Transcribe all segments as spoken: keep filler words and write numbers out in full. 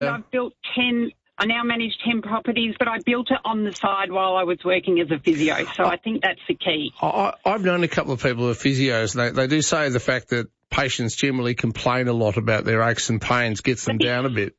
Yeah. I've built ten... I now manage ten properties, but I built it on the side while I was working as a physio, so I think that's the key. I, I've known a couple of people who are physios, and they, they do say the fact that patients generally complain a lot about their aches and pains gets them down a bit.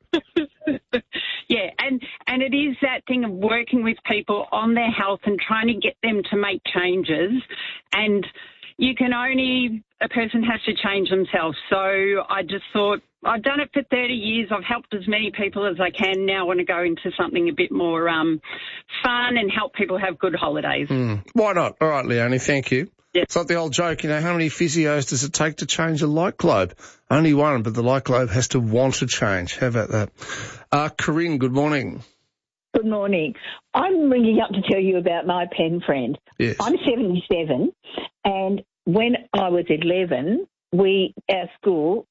Yeah, and, and it is that thing of working with people on their health and trying to get them to make changes, and you can only, a person has to change themselves. So I just thought, I've done it for thirty years. I've helped as many people as I can. Now I want to go into something a bit more um, fun and help people have good holidays. Mm. Why not? All right, Leonie, thank you. Yeah. It's like the old joke, you know, how many physios does it take to change a light globe? Only one, but the light globe has to want to change. How about that? Uh, Corinne, good morning. Good morning. I'm ringing up to tell you about my pen friend. Yes. I'm seventy-seven, and when I was eleven, we, our school,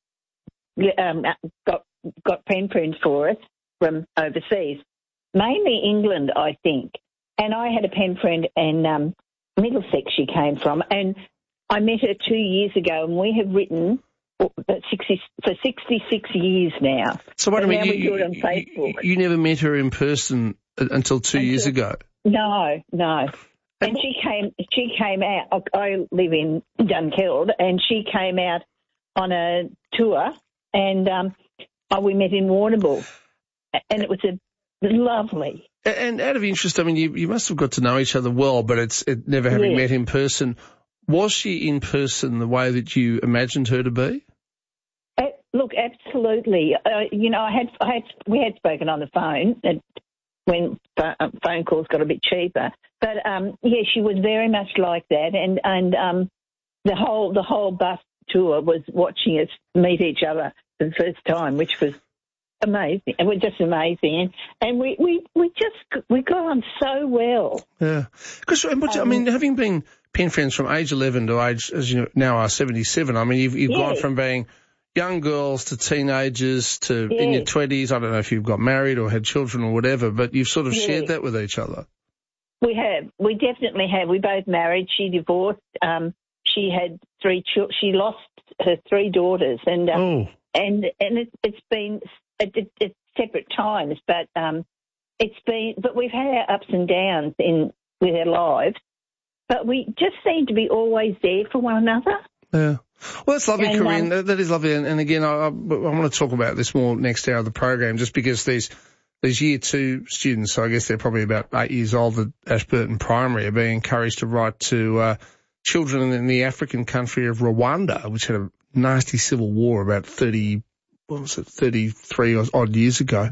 um, got got pen friends for us from overseas, mainly England, I think. And I had a pen friend in um, Middlesex she came from, and I met her two years ago, and we have written for sixty for sixty-six years now. So wait a minute, now you, we do it on you, Facebook. You never met her in person until two until, years ago? No, no. And she came. She came out. I live in Dunkeld, and she came out on a tour, and um, oh, we met in Warrnambool, and it was a lovely. And out of interest, I mean, you, you must have got to know each other well, but it's it, never having yes. met in person. Was she in person the way that you imagined her to be? Uh, look, absolutely. Uh, you know, I had, I had, we had spoken on the phone and when phone calls got a bit cheaper. But um, yeah, she was very much like that, and and um, the whole the whole bus tour was watching us meet each other for the first time, which was amazing. It was just amazing, and, and we, we, we just we got on so well. Yeah, because um, I mean, having been pen friends from age eleven to age, as you now are seventy-seven, I mean, you've you've yes. gone from being young girls to teenagers to yes. in your twenties. I don't know if you've got married or had children or whatever, but you've sort of yes. shared that with each other. We have. We definitely have. We both married. She divorced. Um, she had three children. She lost her three daughters, and um, oh. and and it, it's been at, at separate times, but um, it's been. But we've had our ups and downs in with our lives, but we just seem to be always there for one another. Yeah. Well, that's lovely, and, Corinne. Um, that, that is lovely. And, and again, I, I, I want to talk about this more next hour of the program, just because these these year two students, so I guess they're probably about eight years old at Ashburton Primary, are being encouraged to write to uh, children in the African country of Rwanda, which had a nasty civil war about thirty, what was it, thirty-three odd years ago.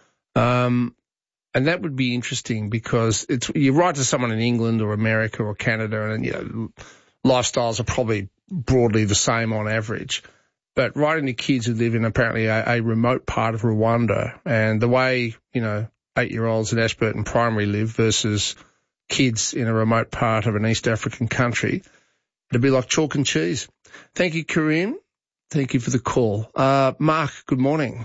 Um, and that would be interesting because it's you write to someone in England or America or Canada, and you know, lifestyles are probably broadly the same on average. But writing to kids who live in apparently a, a remote part of Rwanda, and the way, you know, eight-year-olds in Ashburton Primary live versus kids in a remote part of an East African country, it'd be like chalk and cheese. Thank you, Corinne. Thank you for the call. Uh, Mark, good morning.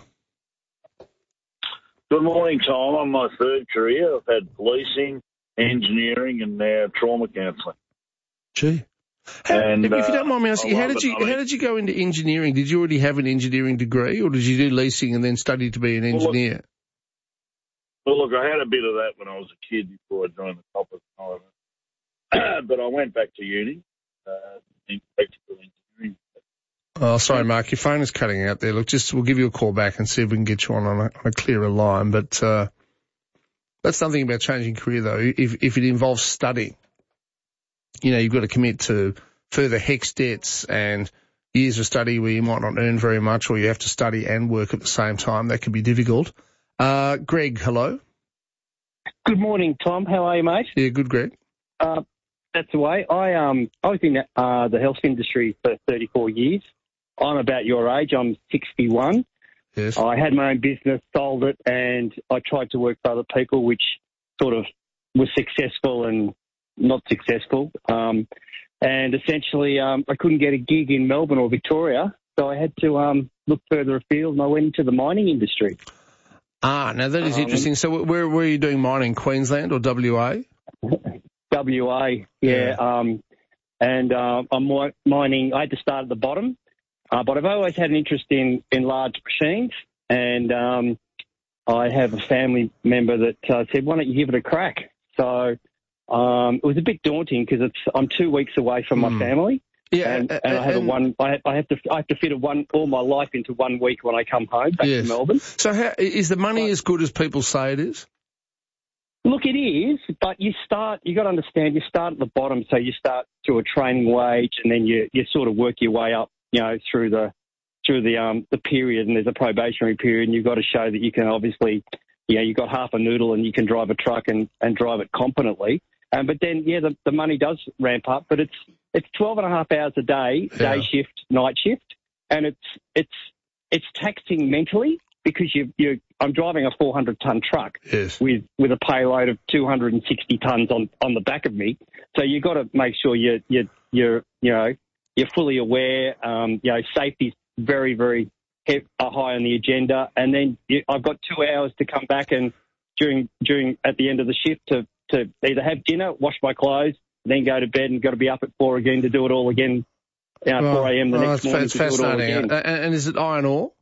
Good morning, Tom. On my third career, I've had policing, engineering, and now trauma counselling. Gee. How, and, if, if you uh, don't mind me asking, how did it. you I mean, how did you go into engineering? Did you already have an engineering degree, or did you do leasing and then study to be an engineer? Well, look, well, look I had a bit of that when I was a kid before I joined the coppers. But I went back to uni, uh, in electrical engineering. Oh, sorry, Mark, your phone is cutting out there. Look, just we'll give you a call back and see if we can get you on on a, on a clearer line. But uh, that's something about changing career, though. If if it involves studying, you know, you've got to commit to further HECS debts and years of study where you might not earn very much, or you have to study and work at the same time. That can be difficult. Uh, Greg, hello. Good morning, Tom. How are you, mate? Yeah, good, Greg. Uh, that's the way. I um I was in uh, the health industry for thirty-four years. I'm about your age. I'm sixty-one. Yes. I had my own business, sold it, and I tried to work for other people, which sort of was successful and not successful. Um, and essentially, um, I couldn't get a gig in Melbourne or Victoria, so I had to um, look further afield, and I went into the mining industry. Ah, now that is um, interesting. So where where are you doing mining, Queensland or W A? W A, yeah. yeah. Um, and uh, I'm mining. I had to start at the bottom, uh, but I've always had an interest in, in large machines, and um, I have a family member that uh, said, why don't you give it a crack? So um, it was a bit daunting because it's I'm two weeks away from mm. my family. Yeah, and, uh, and I have and, a one. I, I have to. I have to fit a one all my life into one week when I come home back yes. to Melbourne. So, how, is the money but, as good as people say it is? Look, it is, but you start. You got to understand. You start at the bottom, so you start through a training wage, and then you you sort of work your way up. You know, through the through the um the period, and there's a probationary period, and you've got to show that you can obviously, you know, you've got half a noodle and you can drive a truck and and drive it competently. Um, but then, yeah, the, the money does ramp up, but it's it's twelve and a half hours a day, yeah. day shift, night shift, and it's it's it's taxing mentally because you you I'm driving a four hundred ton truck yes. with with a payload of two hundred sixty tons on, on the back of me, so you've got to make sure you you you're you know you're fully aware. Um, you know, safety's very very high on the agenda, and then you, I've got two hours to come back and during during at the end of the shift to. to either have dinner, wash my clothes, then go to bed and got to be up at four again to do it all again, you know, well, four a.m. the well, next morning it's to do it all again. And, and is it iron ore?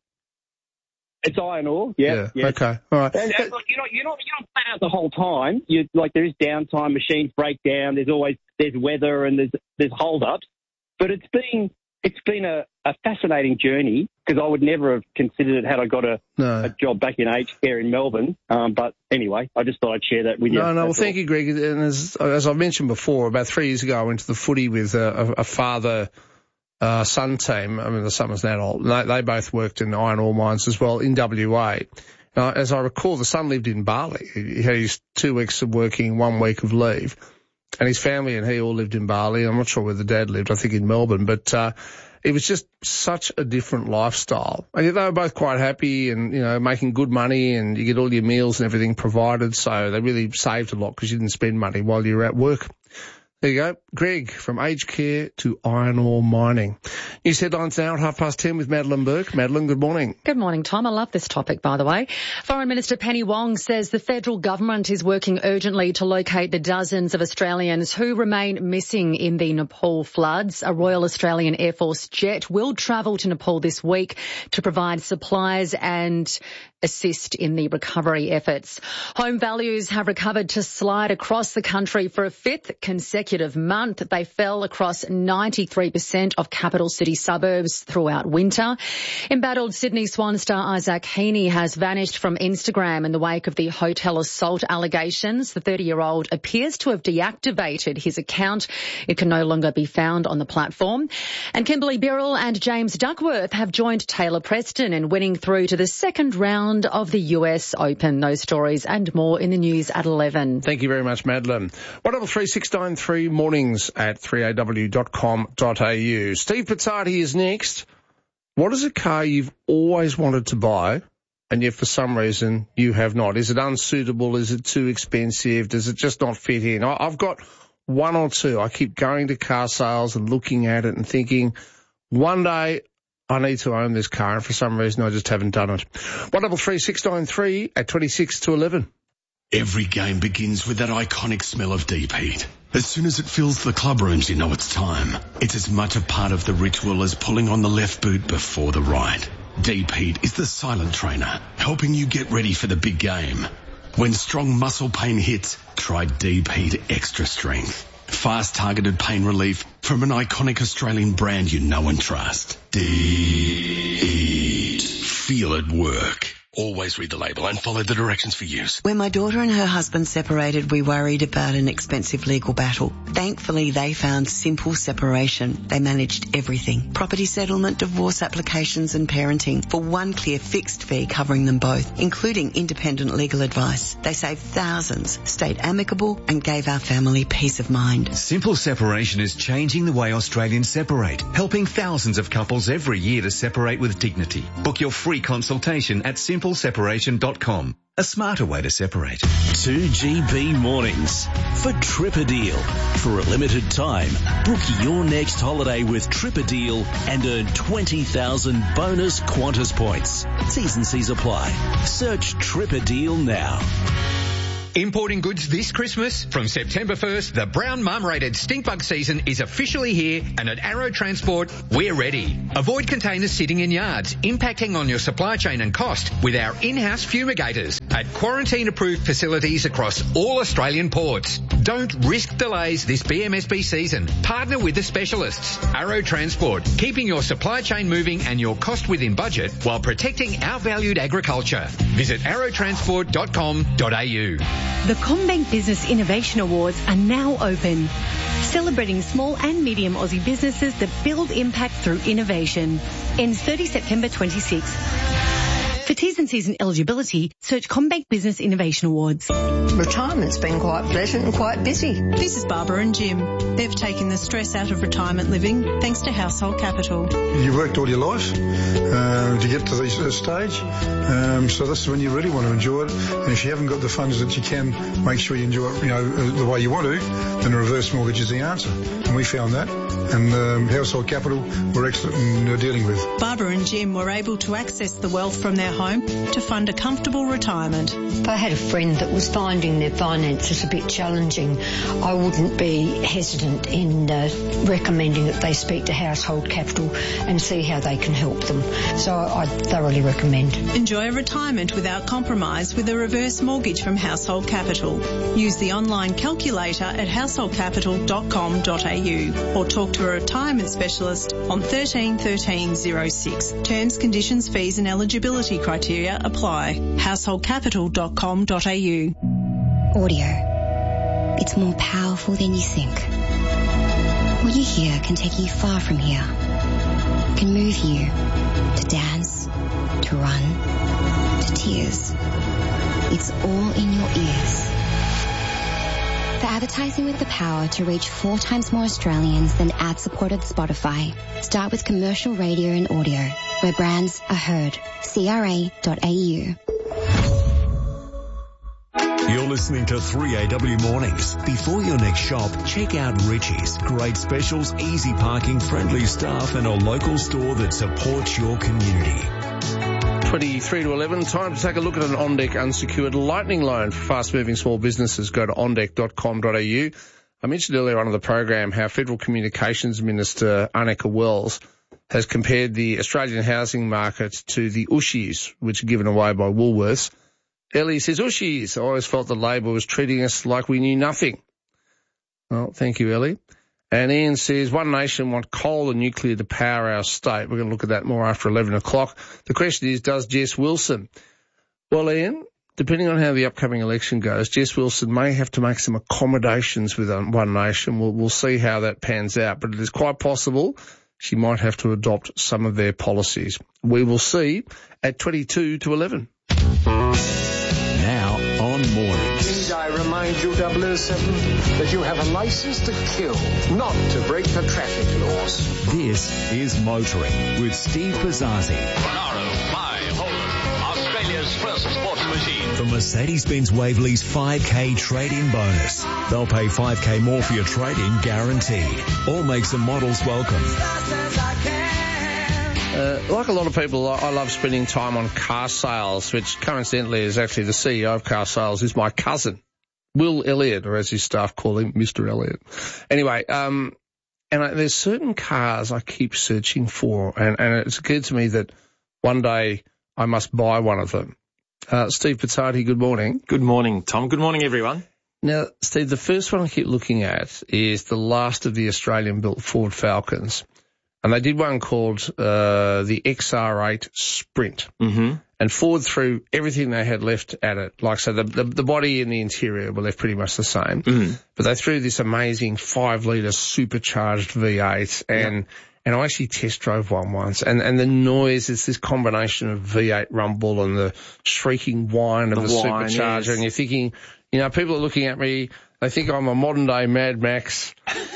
It's iron ore, yeah. Yeah, yeah. okay, all right. And, and look, you're not, you're not, you're not flat out the whole time. You like there is downtime, machines break down, there's always, there's weather and there's, there's hold-ups. But it's been, it's been a, a fascinating journey because I would never have considered it had I got a, no. a job back in aged care in Melbourne. Um, but anyway, I just thought I'd share that with you. No, no, well, That's thank all. you, Greg. And as, as I've mentioned before, about three years ago, I went to the footy with a, a father uh, son team. I mean, the son was an adult. They, they both worked in iron ore mines as well in W A. Now, as I recall, the son lived in Bali. He had his two weeks of working, one week of leave. And his family and he all lived in Bali. I'm not sure where the dad lived, I think in Melbourne. But uh, it was just such a different lifestyle. And they were both quite happy and, you know, making good money and you get all your meals and everything provided. So they really saved a lot because you didn't spend money while you were at work. There you go. Greg, from aged care to iron ore mining. News headlines now at half past ten with Madeline Burke. Madeline, good morning. Good morning, Tom. I love this topic, by the way. Foreign Minister Penny Wong says the federal government is working urgently to locate the dozens of Australians who remain missing in the Nepal floods. A Royal Australian Air Force jet will travel to Nepal this week to provide supplies and assist in the recovery efforts. Home values have recovered to slide across the country for a fifth consecutive month. They fell across ninety-three percent of capital city suburbs throughout winter. Embattled Sydney Swan star Isaac Heaney has vanished from Instagram in the wake of the hotel assault allegations. The thirty-year-old appears to have deactivated his account. It can no longer be found on the platform. And Kimberly Birrell and James Duckworth have joined Taylor Preston in winning through to the second round of the U S Open. Those stories and more in the news at eleven. Thank you very much, Madeline. one double three six nine three mornings at three a w dot com dot a u. Steve Pizzardi is next. What is a car you've always wanted to buy and yet for some reason you have not? Is it unsuitable? Is it too expensive? Does it just not fit in? I've got one or two. I keep going to car sales and looking at it and thinking, one day I need to own this car, and for some reason I just haven't done it. one double three six nine three at twenty-six to eleven. Every game begins with that iconic smell of deep heat. As soon as it fills the club rooms, you know it's time. It's as much a part of the ritual as pulling on the left boot before the right. Deep heat is the silent trainer, helping you get ready for the big game. When strong muscle pain hits, try Deep Heat Extra Strength. Fast targeted pain relief from an iconic Australian brand you know and trust. Deep. Feel it work. Always read the label and follow the directions for use. When my daughter and her husband separated, we worried about an expensive legal battle. Thankfully, they found Simple Separation. They managed everything. Property settlement, divorce applications and parenting for one clear fixed fee covering them both, including independent legal advice. They saved thousands, stayed amicable and gave our family peace of mind. Simple Separation is changing the way Australians separate, helping thousands of couples every year to separate with dignity. Book your free consultation at simple separation dot com. A smarter way to separate. two G B mornings for Tripper-Deal. For a limited time, book your next holiday with Tripper-Deal and earn twenty thousand bonus Qantas points. T's and C's apply. Search Tripper-Deal now. Importing goods this Christmas? From September first, the brown marmorated stink bug season is officially here, and at Arrow Transport, we're ready. Avoid containers sitting in yards, impacting on your supply chain and cost with our in-house fumigators at quarantine-approved facilities across all Australian ports. Don't risk delays this B M S B season. Partner with the specialists. Arrow Transport, keeping your supply chain moving and your cost within budget while protecting our valued agriculture. Visit arrow transport dot com dot a u. The CommBank Business Innovation Awards are now open, celebrating small and medium Aussie businesses that build impact through innovation. Ends thirtieth September twenty-sixth. For T's and C's and eligibility, search CommBank Business Innovation Awards. Retirement's been quite pleasant and quite busy. This is Barbara and Jim. They've taken the stress out of retirement living thanks to Household Capital. You worked all your life uh, to get to this uh, stage, um, so this is when you really want to enjoy it. And if you haven't got the funds that you can make sure you enjoy it, you know, the way you want to, then a reverse mortgage is the answer. And we found that. And um, Household Capital were excellent in uh, dealing with. Barbara and Jim were able to access the wealth from their home to fund a comfortable retirement. If I had a friend that was finding their finances a bit challenging, I wouldn't be hesitant in uh, recommending that they speak to Household Capital and see how they can help them. So I thoroughly recommend. Enjoy a retirement without compromise with a reverse mortgage from Household Capital. Use the online calculator at household capital dot com dot a u or talk to a retirement specialist on thirteen thirteen oh six. Terms, conditions, fees and eligibility criteria apply. household capital dot com dot a u. Audio. It's more powerful than you think. What you hear can take you far from here. Can move you to dance, to run, to tears. It's all in your ears. For advertising with the power to reach four times more Australians than ad-supported Spotify, start with commercial radio and audio, where brands are heard. C R A dot A U. You're listening to three A W Mornings. Before your next shop, check out Richie's. Great specials, easy parking, friendly staff and a local store that supports your community. twenty-three to eleven, time to take a look at an on-deck unsecured lightning loan for fast-moving small businesses. Go to on deck dot com dot a u. I mentioned earlier on in the program how Federal Communications Minister Anneka Wells has compared the Australian housing market to the Ushies, which are given away by Woolworths. Ellie says, Ushies, I always felt the Labor was treating us like we knew nothing. Well, thank you, Ellie. And Ian says, One Nation want coal and nuclear to power our state. We're going to look at that more after eleven o'clock. The question is, does Jess Wilson? Well, Ian, depending on how the upcoming election goes, Jess Wilson may have to make some accommodations with One Nation. We'll, we'll see how that pans out, but it is quite possible she might have to adopt some of their policies. We will see at twenty-two to eleven. Now on Mornings. Need I remind you, double oh seven, that you have a license to kill, not to break the traffic laws. This is Motoring with Steve Pizzazzi. Monaro, my Holden, Australia's first sports machine. For Mercedes-Benz Waverley's five K trade-in bonus. They'll pay five K more for your trade-in guaranteed. All makes and models welcome. Uh, like a lot of people, I love spending time on car sales, which coincidentally is actually the C E O of car sales is my cousin, Will Elliott, or as his staff call him, Mister Elliott. Anyway, um, and I, there's certain cars I keep searching for, and, and it's occurred to me that one day I must buy one of them. Uh, Steve Pizzati, good morning. Good morning, Tom. Good morning, everyone. Now, Steve, the first one I keep looking at is the last of the Australian-built Ford Falcons. And they did one called uh the X R eight Sprint. Mm-hmm. And Ford threw everything they had left at it. Like, so the, the, the body and the interior were left pretty much the same. Mm-hmm. But they threw this amazing five-litre supercharged V eight. And, yeah. and I actually test drove one once. And, and the noise is this combination of V eight rumble and the shrieking whine of the, the whine, supercharger. Yes. And you're thinking, you know, people are looking at me, they think I'm a modern-day Mad Max.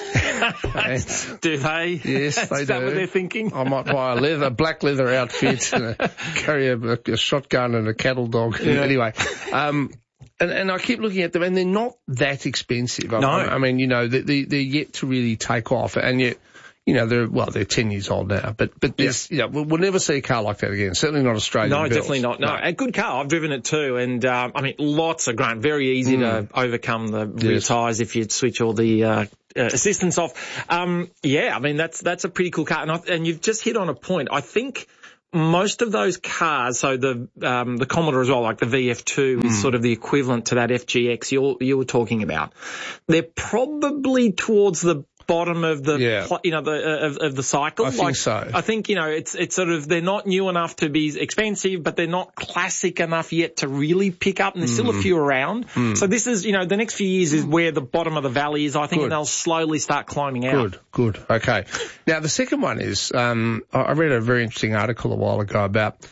Do they? Yes, they do. Is that what they're thinking? I might buy a leather, black leather outfit and a, carry a, a shotgun and a cattle dog. Yeah. Anyway, um, and, and I keep looking at them, and they're not that expensive. No. I, I mean, you know, they, they, they're yet to really take off, and yet, you know, they're, well, they're ten years old now, but, but there's, yeah. you know, we'll, we'll never see a car like that again. Certainly not Australian No, built. definitely not. No. no, a good car. I've driven it too. And, um, I mean, lots of grunt. Very easy mm. to overcome the rear yes. tyres if you switch all the, uh, uh, assistance off. Um, yeah, I mean, that's, that's a pretty cool car. And, I, and you've just hit on a point. I think most of those cars, so the, um, the Commodore as well, like the V F two mm. is sort of the equivalent to that F G X you're, you were talking about. They're probably towards the bottom of the, yeah. you know, the, uh, of, of the cycle. I like, think so. I think, you know, it's, it's sort of, they're not new enough to be expensive, but they're not classic enough yet to really pick up, and there's mm. still a few around. Mm. So this is, you know, the next few years is where the bottom of the valley is, I think, good. and they'll slowly start climbing out. Good, good. Okay. Now, the second one is, um, I read a very interesting article a while ago about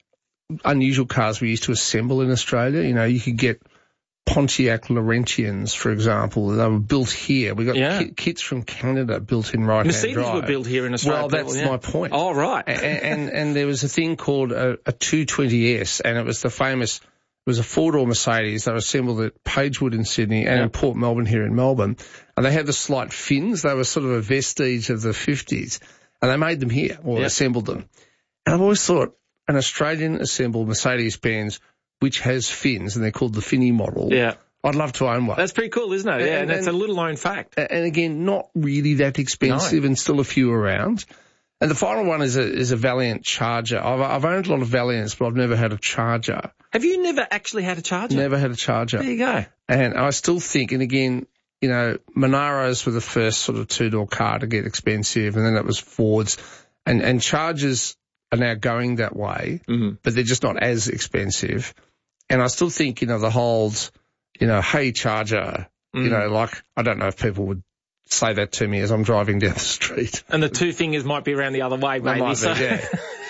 unusual cars we used to assemble in Australia. You know, you could get Pontiac Laurentians, for example. They were built here. We got yeah. ki- kits from Canada built in right-hand Mercedes drive. were built here in Australia. Well, that's yeah. my point. Oh, right. and, and, and there was a thing called a, a two twenty S, and it was the famous, it was a four-door Mercedes. They were assembled at Pagewood in Sydney and yeah. in Port Melbourne here in Melbourne. And they had the slight fins. They were sort of a vestige of the fifties. And they made them here, or yeah. assembled them. And I've always thought an Australian assembled Mercedes-Benz, which has fins, and they're called the Finny model. Yeah. I'd love to own one. That's pretty cool, isn't it? Yeah, and, and that's a little known fact. And again, not really that expensive no. and still a few around. And the final one is a is a Valiant Charger. I've, I've owned a lot of Valiants, but I've never had a Charger. Have you never actually had a Charger? Never had a Charger. There you go. And I still think, and again, you know, Monaros were the first sort of two-door car to get expensive, and then it was Fords. And, and Chargers are now going that way, mm-hmm. but they're just not as expensive. And I still think, you know, the holds... You know, hey, Charger, mm. you know, like, I don't know if people would say that to me as I'm driving down the street. And the two fingers might be around the other way, maybe. Might so. Be, yeah.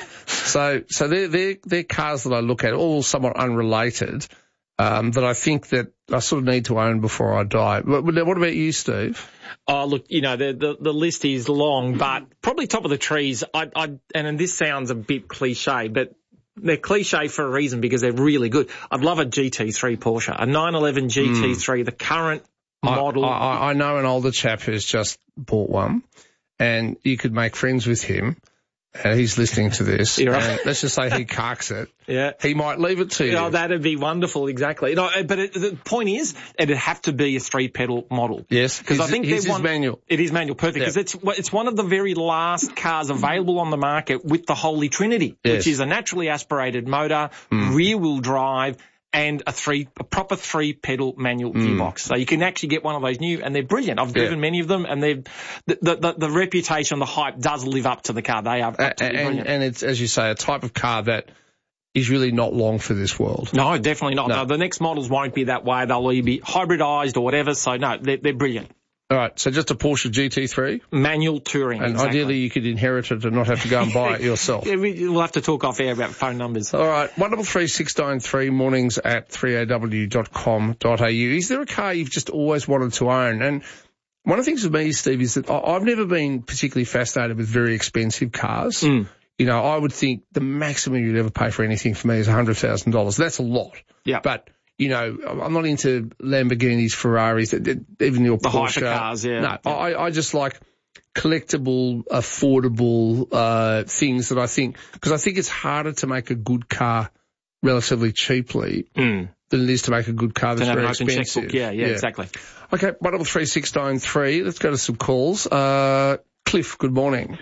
so, so they're, they're, they're cars that I look at, all somewhat unrelated, um, that I think that I sort of need to own before I die. What, what about you, Steve? Oh, look, you know, the, the, the list is long, but probably top of the trees. I, I, and this sounds a bit cliche, but they're cliche for a reason because they're really good. I'd love a G T three Porsche, a nine eleven G T three, mm. the current I, model. I, I know an older chap who's just bought one, and you could make friends with him. And he's listening to this. You're right. And let's just say he carks it. Yeah. He might leave it to you. Oh, that'd be wonderful, exactly. You know, but it, the point is, it'd have to be a three-pedal model. Yes, because I think his one, is manual. It is manual, perfect. Because yep. it's it's one of the very last cars available on the market with the Holy Trinity, yes. which is a naturally aspirated motor, mm. rear-wheel drive, and a three, a proper three-pedal manual mm. gearbox. So you can actually get one of those new, and they're brilliant. I've driven yeah. many of them, and they've, the, the, the, the reputation, the hype does live up to the car. They are absolutely and, brilliant. And it's, as you say, a type of car that is really not long for this world. No, definitely not. No. No, the next models won't be that way. They'll either be hybridized or whatever. So no, they're, they're brilliant. All right, so just a Porsche G T three? Manual touring, And exactly. ideally you could inherit it and not have to go and buy it yourself. Yeah, we'll have to talk off air about phone numbers. All right, one double three six nine three, mornings at three a w dot com dot a u. Is there a car you've just always wanted to own? And one of the things with me, Steve, is that I've never been particularly fascinated with very expensive cars. Mm. You know, I would think the maximum you'd ever pay for anything for me is one hundred thousand dollars. That's a lot. Yeah. But... You know, I'm not into Lamborghinis, Ferraris, even your the Porsche. The hypercars, yeah. No, I, I just like collectible, affordable uh things that I think, because I think it's harder to make a good car relatively cheaply mm. than it is to make a good car that's very expensive. Yeah, yeah, yeah, exactly. Okay, one double three six nine three. Let's go to some calls. Uh, Cliff, good morning.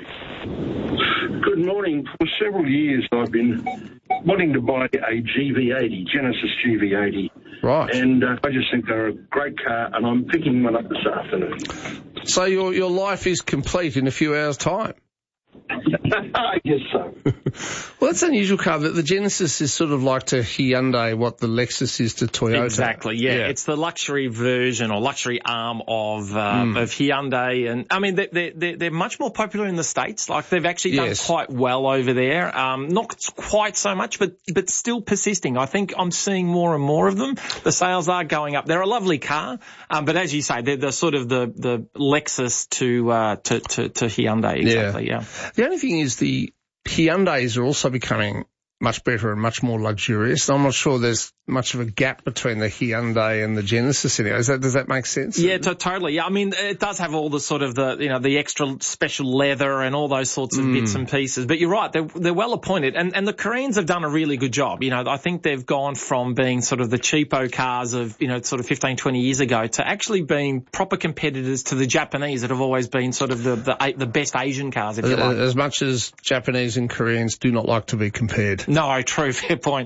Good morning. For several years I've been wanting to buy a G V eighty, Genesis G V eighty. Right. And uh, I just think they're a great car, and I'm picking one up this afternoon. So your your life is complete in a few hours' time? I guess so. Well, that's an unusual car. The, the Genesis is sort of like to Hyundai what the Lexus is to Toyota. Exactly, yeah. yeah. It's the luxury version or luxury arm of uh, mm. of Hyundai. And, I mean, they're, they're, they're much more popular in the States. Like, they've actually done yes. quite well over there. Um, not quite so much, but but still persisting. I think I'm seeing more and more of them. The sales are going up. They're a lovely car, um, but as you say, they're the sort of the, the Lexus to, uh, to, to, to Hyundai, exactly, yeah. yeah. The only thing is the Hyundais are also becoming much better and much more luxurious. I'm not sure there's much of a gap between the Hyundai and the Genesis anyway. Is that, does that make sense? Yeah, to, totally. Yeah, I mean, it does have all the sort of the, you know, the extra special leather and all those sorts of mm. bits and pieces. But you're right, they're, they're well appointed. And, and the Koreans have done a really good job. You know, I think they've gone from being sort of the cheapo cars of, you know, sort of fifteen, twenty years ago to actually being proper competitors to the Japanese that have always been sort of the, the, the best Asian cars, if you like. As much as Japanese and Koreans do not like to be compared. No, true, fair point.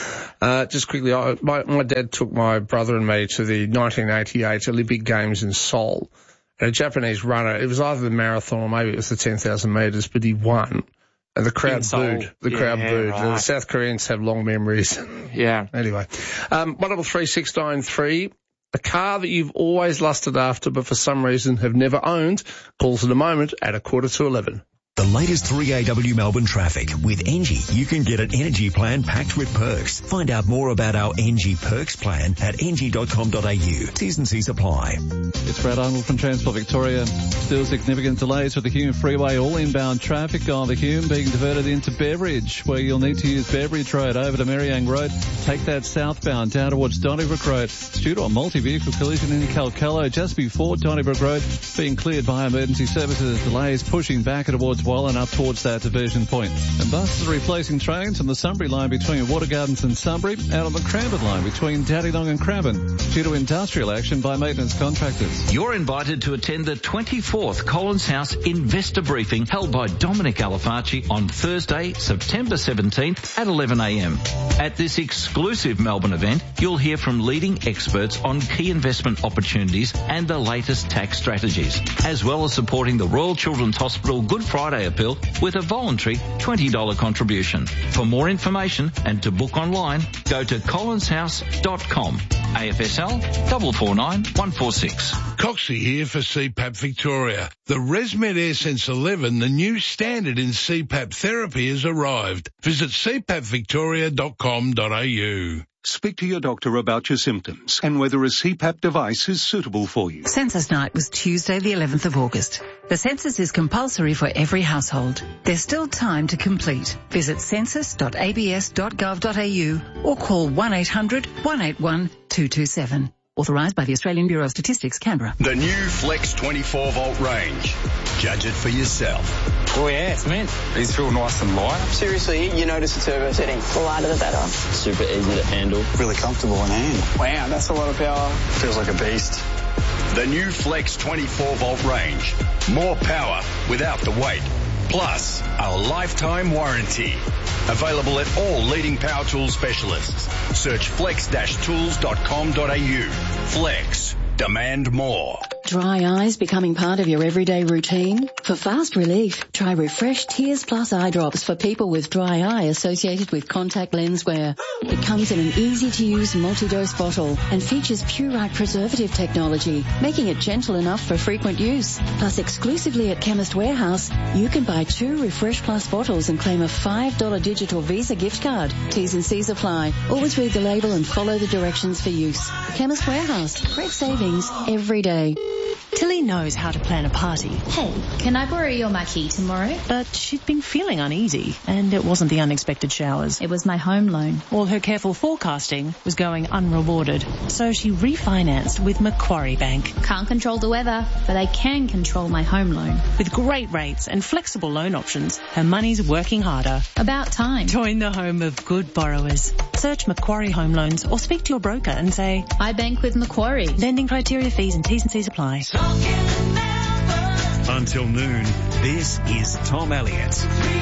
Uh, just quickly, I, my, my dad took my brother and me to the nineteen eighty-eight Olympic Games in Seoul. And a Japanese runner, it was either the marathon or maybe it was the ten thousand metres, but he won. And the crowd booed. The yeah, crowd booed. Right. The South Koreans have long memories. Yeah. Anyway. Um, one double three six nine three. A car that you've always lusted after but for some reason have never owned. Calls in a moment at a quarter to eleven. The latest three A W Melbourne traffic. With Engie, you can get an energy plan packed with perks. Find out more about our Engie Perks plan at engie dot com dot a u. T's and C's apply. It's Brad Arnold from Transport Victoria. Still significant delays with the Hume Freeway. All inbound traffic on the Hume being diverted into Beveridge, where you'll need to use Beveridge Road over to Merriang Road. Take that southbound down towards Donnybrook Road. Due to a multi-vehicle collision in Calcallo just before Donnybrook Road, being cleared by emergency services. Delays pushing back towards Wallen up towards that diversion point. And buses are replacing trains on the Sunbury line between Water Gardens and Sunbury, and on the Cranbourne line between Dandenong and Cranbourne, due to industrial action by maintenance contractors. You're invited to attend the twenty-fourth Collins House Investor Briefing held by Dominic Alifacci on Thursday, September seventeenth at eleven a m. At this exclusive Melbourne event, you'll hear from leading experts on key investment opportunities and the latest tax strategies, as well as supporting the Royal Children's Hospital Good Friday appeal with a voluntary twenty dollars contribution. For more information and to book online, go to collins house dot com. A F S L four four nine one four six. Coxie here for C PAP Victoria. The ResMed AirSense eleven, the new standard in C PAP therapy, has arrived. Visit c pap victoria dot com dot a u. Speak to your doctor about your symptoms and whether a C PAP device is suitable for you. Census night was Tuesday the eleventh of August. The census is compulsory for every household. There's still time to complete. Visit census dot a b s dot gov dot a u or call one eight hundred one eight one two two seven. Authorised by the Australian Bureau of Statistics, Canberra. The new Flex twenty-four volt range. Judge it for yourself. Oh yeah, it's mint. These feel nice and light. Seriously, you notice the turbo setting. The lighter the better. Super easy to handle. Really comfortable in hand. Wow, that's a lot of power. Feels like a beast. The new Flex twenty-four volt range. More power without the weight. Plus, a lifetime warranty. Available at all leading power tool specialists. Search flex dash tools dot com dot a u. Flex. Demand more. Dry eyes becoming part of your everyday routine? For fast relief, try Refresh Tears Plus eye drops for people with dry eye associated with contact lens wear. It comes in an easy-to-use multi-dose bottle and features Purite preservative technology, making it gentle enough for frequent use. Plus, exclusively at Chemist Warehouse, you can buy two Refresh Plus bottles and claim a five dollars digital Visa gift card. T's and C's apply. Always read the label and follow the directions for use. Chemist Warehouse. Great savings every day. Tilly knows how to plan a party. Hey, can I borrow your marquee tomorrow? But she'd been feeling uneasy, and it wasn't the unexpected showers. It was my home loan. All her careful forecasting was going unrewarded. So she refinanced with Macquarie Bank. Can't control the weather, but I can control my home loan. With great rates and flexible loan options, her money's working harder. About time. Join the home of good borrowers. Search Macquarie Home Loans or speak to your broker and say, I bank with Macquarie. Lending criteria, fees and T's and C's apply. Until noon, this is Tom Elliott.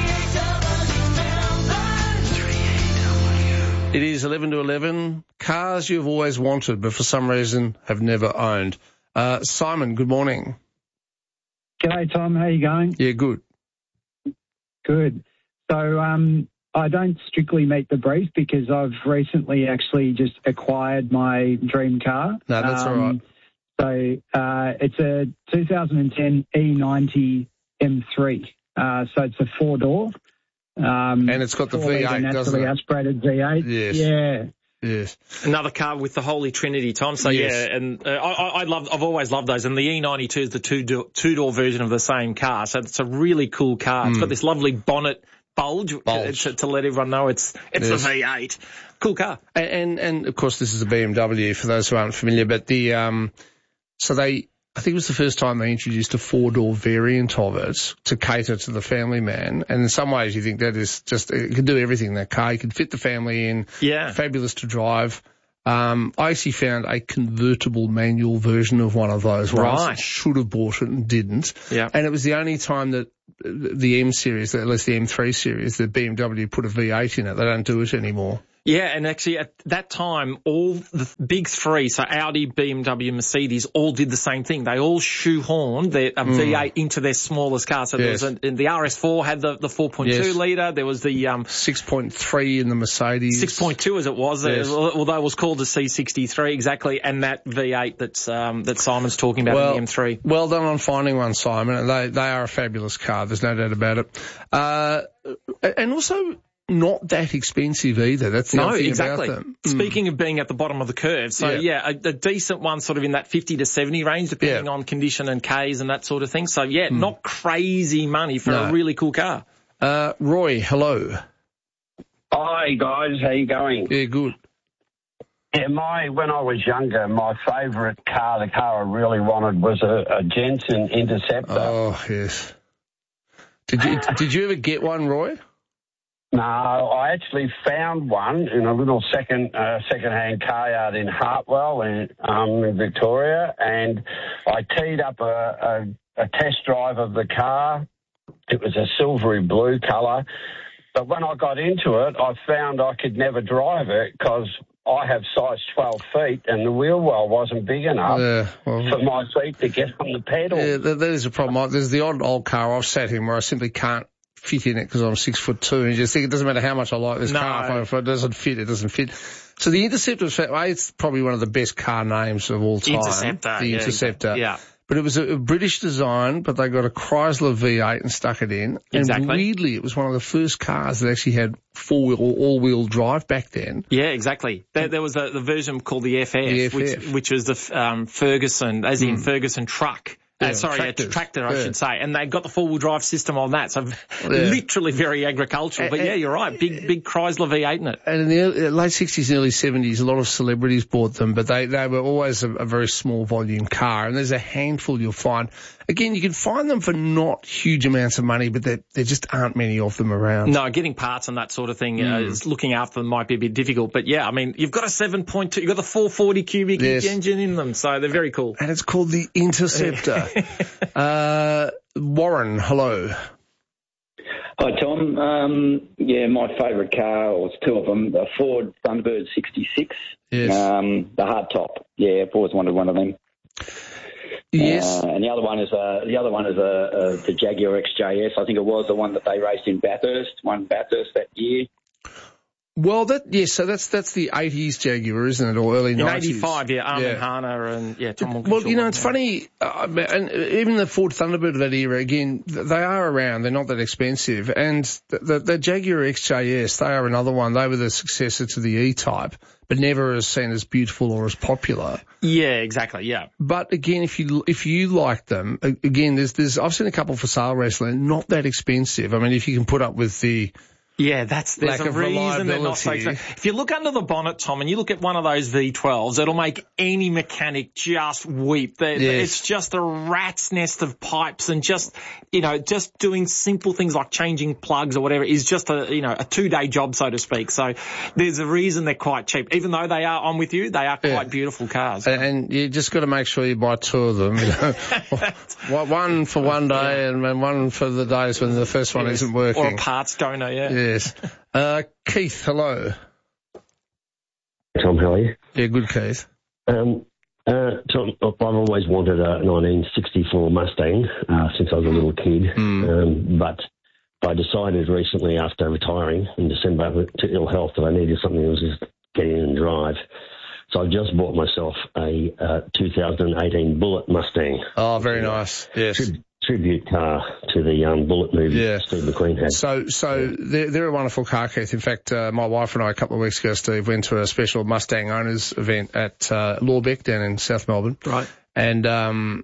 It is eleven to eleven. Cars you've always wanted, but for some reason have never owned. Uh, Simon, good morning. G'day, Tom. How you going? Yeah, good. Good. So um, I don't strictly meet the brief because I've recently actually just acquired my dream car. No, that's um, all right. So uh, it's a two thousand ten E ninety M three. Uh, so it's a four-door. Um, and it's got the V eight, doesn't it? Aspirated V eight. Yes. Yeah. Yes. Another car with the Holy Trinity, Tom. So yes. yeah, and uh, I, I love, I've always loved those. And the E ninety-two is the two-door, two-door version of the same car. So it's a really cool car. It's mm. got this lovely bonnet, bulge, bulge. To, to let everyone know it's it's yes. a V eight. Cool car. And, and and of course this is a B M W for those who aren't familiar, but the um, so they. I think it was the first time they introduced a four-door variant of it to cater to the family man. And in some ways you think that is just, it can do everything, that car. You can fit the family in. Yeah. Fabulous to drive. Um, I actually found a convertible manual version of one of those. Right. I should have bought it and didn't. Yeah. And it was the only time that the M series, at least the M three series, that B M W put a V eight in it. They don't do it anymore. Yeah, and actually at that time, all the big three, so Audi, B M W, Mercedes, all did the same thing. They all shoehorned their a mm. V eight into their smallest car. So yes. there was a, the R S four had the, the four point two yes. litre. There was the um, six point three in the Mercedes. six point two as it was, yes. although it was called the C sixty-three exactly, and that V eight that's um, that Simon's talking about well, in the M three. Well done on finding one, Simon. They they are a fabulous car. There's no doubt about it. Uh, and also. Not that expensive either. That's the no, other thing exactly. about them. Speaking mm. of being at the bottom of the curve, so yeah, yeah a, a decent one sort of in that fifty to seventy range, depending yeah. on condition and Ks and that sort of thing. So yeah, mm. not crazy money for no. a really cool car. Uh, Roy, hello. Hi guys, how you going? Yeah, good. Yeah, my when I was younger, my favourite car, the car I really wanted, was a, a Jensen Interceptor. Oh yes. Did you did you ever get one, Roy? No, I actually found one in a little second uh, second-hand car yard in Hartwell in, um, in Victoria, and I teed up a, a, a test drive of the car. It was a silvery blue colour, but when I got into it, I found I could never drive it because I have size twelve feet and the wheel well wasn't big enough yeah, well, for my feet to get on the pedal. Yeah, that, that is a problem. There's the odd old car I've sat in where I simply can't fit in it because I'm six foot two, and you just think it doesn't matter how much I like this no. car, if it doesn't fit, it doesn't fit. So the Interceptor, it's probably one of the best car names of all time. Interceptor, the yeah, Interceptor, yeah. But it was a, a British design, but they got a Chrysler V eight and stuck it in. Exactly. And weirdly, it was one of the first cars that actually had four-wheel or all-wheel drive back then. Yeah, exactly. There, there was a, the version called the F F, the F F. Which, which was the um, Ferguson, as in mm. Ferguson truck. Yeah, uh, sorry, tractors. a tractor, I yeah. should say. And they've got the four-wheel drive system on that, so yeah. literally very agricultural. But, and, yeah, you're right, big big Chrysler V eight in it. And in the early, late sixties and early seventies, a lot of celebrities bought them, but they, they were always a, a very small volume car. And there's a handful you'll find. Again, you can find them for not huge amounts of money, but there, there just aren't many of them around. No, getting parts and that sort of thing, mm. uh, looking after them might be a bit difficult. But, yeah, I mean, you've got a seven point two, you've got the four forty cubic yes. engine in them, so they're very cool. And it's called the Interceptor. uh, Warren, hello. Hi, Tom. Um, yeah, my favourite car, or it's two of them, a Ford Thunderbird sixty-six. Yes. Um, the hardtop. Yeah, I've always wanted one of them. Yes. Uh, and the other one is uh, the other one is uh, uh, the Jaguar X J S. I think it was the one that they raced in Bathurst, won Bathurst that year. Well, that yes, so that's that's the eighties Jaguar, isn't it, or early nineties? In eighty-five, yeah, Armin yeah. Hanna and yeah, Tom Wilkinson. Well, you know, it's funny, uh, and even the Ford Thunderbird of that era, again, they are around. They're not that expensive, and the, the, the Jaguar X J S, they are another one. They were the successor to the E-Type, but never as seen as beautiful or as popular. Yeah, exactly. Yeah. But again, if you if you like them, again, there's there's I've seen a couple for sale recently, not that expensive. I mean, if you can put up with the Yeah, that's there's lack a of reason they're not so expensive. If you look under the bonnet, Tom, and you look at one of those V twelves, it'll make any mechanic just weep. They're, yes. It's just a rat's nest of pipes, and just you know, just doing simple things like changing plugs or whatever is just a you know a two day job, so to speak. So there's a reason they're quite cheap, even though they are. I'm with you, they are quite yeah. beautiful cars. And, and you just got to make sure you buy two of them. You know? One for one day, yeah. and one for the days when the first one yes. isn't working. Or a parts donor, yeah. Yes. Uh, Keith, hello. Tom, how are you? Yeah, good, Keith. Um, uh, Tom, I've always wanted a nineteen sixty-four Mustang uh, since I was a little kid, mm. um, but I decided recently after retiring in December to ill health that I needed something that was just get in and drive. So I just bought myself a uh, two thousand eighteen Bullitt Mustang. Oh, very nice. Yes. Tri- tribute car to the um, Bullitt movie yeah. Steve McQueen had. So, so yeah. they're, they're a wonderful car, Keith. In fact, uh, my wife and I a couple of weeks ago, Steve, went to a special Mustang owners event at uh, Lawbeck down in South Melbourne. Right. And um,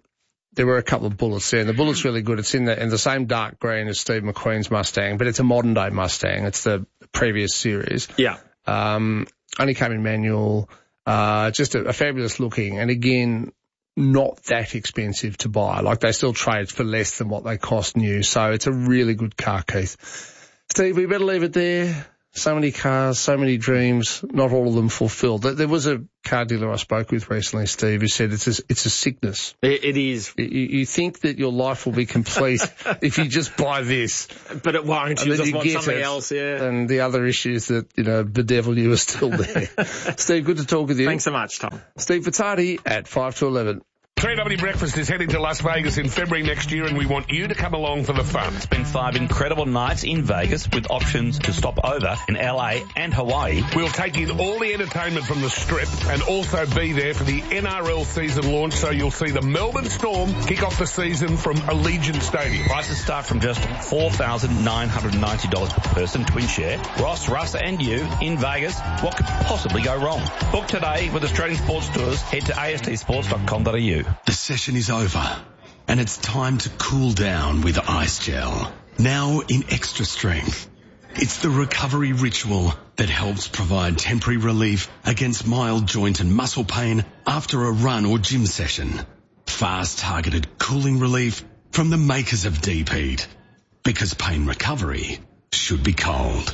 there were a couple of bullets there, and the bullet's really good. It's in the in the same dark green as Steve McQueen's Mustang, but it's a modern day Mustang. It's the previous series. Yeah. Um, only came in manual, uh, just a, a fabulous looking, and again, not that expensive to buy. Like, they still trade for less than what they cost new, so it's a really good car, Keith. Steve, we better leave it there. So many cars, so many dreams, not all of them fulfilled. There was a car dealer I spoke with recently, Steve, who said it's a, it's a sickness. It, it is. You, you think that your life will be complete if you just buy this. But it won't. You just you want something it, else, yeah. And the other issues that, you know, bedevil you are still there. Steve, good to talk with you. Thanks so much, Tom. Steve Vittardi at five to eleven. three W Breakfast is heading to Las Vegas in February next year, and we want you to come along for the fun. Spend five incredible nights in Vegas with options to stop over in L A and Hawaii. We'll take in all the entertainment from the Strip and also be there for the N R L season launch, so you'll see the Melbourne Storm kick off the season from Allegiant Stadium. Prices start from just four thousand nine hundred ninety dollars per person, twin share. Ross, Russ and you in Vegas. What could possibly go wrong? Book today with Australian Sports Tours. Head to A S T sports dot com dot a u. The session is over, and it's time to cool down with Ice Gel. Now in extra strength. It's the recovery ritual that helps provide temporary relief against mild joint and muscle pain after a run or gym session. Fast targeted cooling relief from the makers of Deep Heat. Because pain recovery should be cold.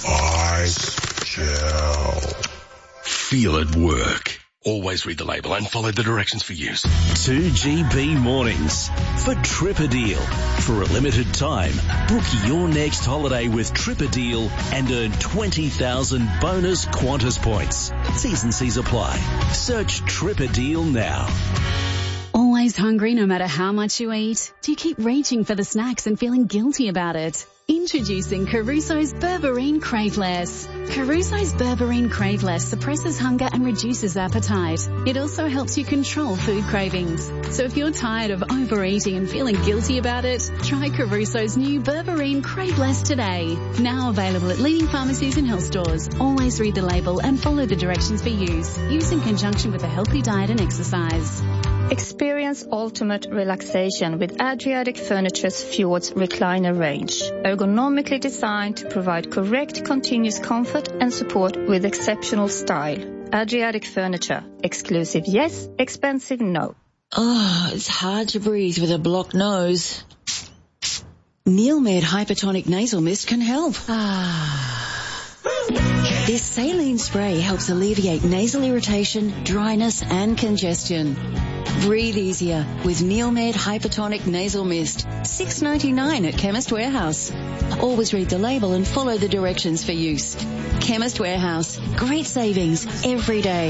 Ice Gel. Feel it work. Always read the label and follow the directions for use. two G B mornings for Tripperdeal. For a limited time, book your next holiday with Tripperdeal and earn twenty thousand bonus Qantas points. T's and C's apply. Search Tripperdeal now. Always hungry no matter how much you eat? Do you keep reaching for the snacks and feeling guilty about it? Introducing Caruso's Berberine Craveless. Caruso's Berberine Craveless suppresses hunger and reduces appetite. It also helps you control food cravings. So if you're tired of overeating and feeling guilty about it, try Caruso's new Berberine Craveless today. Now available at leading pharmacies and health stores. Always read the label and follow the directions for use. Use in conjunction with a healthy diet and exercise. Experience ultimate relaxation with Adriatic Furniture's Fjords recliner range. Ergonomically designed to provide correct continuous comfort and support with exceptional style. Adriatic Furniture. Exclusive yes, expensive no. Oh, it's hard to breathe with a blocked nose. Neilmed Hypertonic Nasal Mist can help. Ah. This saline spray helps alleviate nasal irritation, dryness and congestion. Breathe easier with Neilmed Hypertonic Nasal Mist. six ninety-nine at Chemist Warehouse. Always read the label and follow the directions for use. Chemist Warehouse. Great savings every day.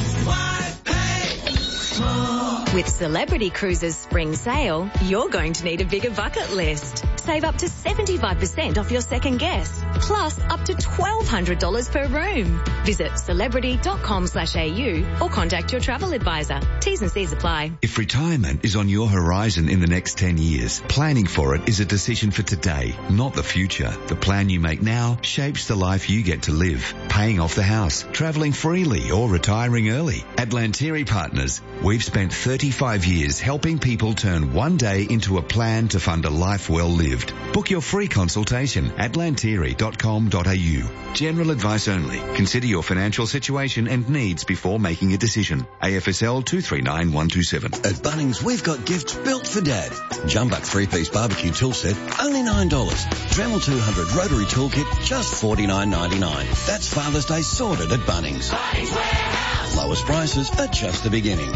With Celebrity Cruises Spring Sale, you're going to need a bigger bucket list. Save up to seventy-five percent off your second guest, plus up to twelve hundred dollars per room. Visit celebrity.com slash AU or contact your travel advisor. T's and C's apply. If retirement is on your horizon in the next ten years, planning for it is a decision for today, not the future. The plan you make now shapes the life you get to live. Paying off the house, travelling freely or retiring early. At Lantieri Partners, we've spent thirty-five years helping people turn one day into a plan to fund a life well lived. Book your free consultation at lantieri dot com dot a u. General advice only. Consider your financial situation and needs before making a decision. A F S L two three nine one two seven. At Bunnings, we've got gifts built for Dad. Jumbuck three-piece barbecue tool set, only nine dollars. Dremel two hundred rotary toolkit, just forty-nine ninety-nine. That's Father's Day sorted at Bunnings. Bunnings Warehouse. Lowest prices are just the beginning.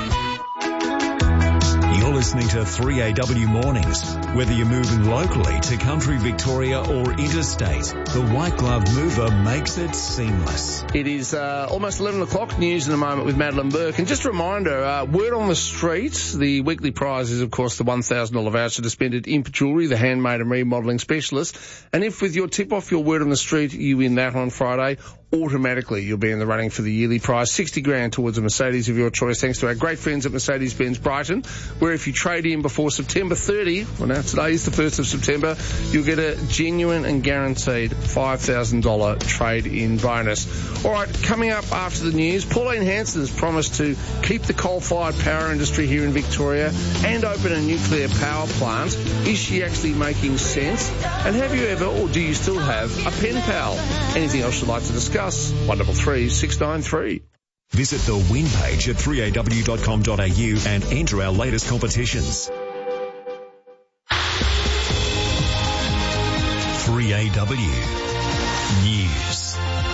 You're listening to three A W Mornings. Whether you're moving locally to country Victoria or interstate, the White Glove Mover makes it seamless. It is uh, almost eleven o'clock. News in a moment with Madeline Burke. And just a reminder, uh, word on the street, the weekly prize is, of course, the one thousand dollars voucher to spend at Imp Jewellery, the handmade and remodelling specialist. And if with your tip-off, your word on the street, you win that on Friday, automatically you'll be in the running for the yearly prize, sixty grand towards a Mercedes of your choice, thanks to our great friends at Mercedes-Benz Brighton, where if you trade in before September thirtieth, well now today is the first of September, you'll get a genuine and guaranteed five thousand dollars trade-in bonus. All right, coming up after the news, Pauline Hanson has promised to keep the coal-fired power industry here in Victoria and open a nuclear power plant. Is she actually making sense? And have you ever, or do you still have, a pen pal? Anything else you'd like to discuss? one double three six nine three. Visit the win page at three a w dot com dot a u and enter our latest competitions. three A W News.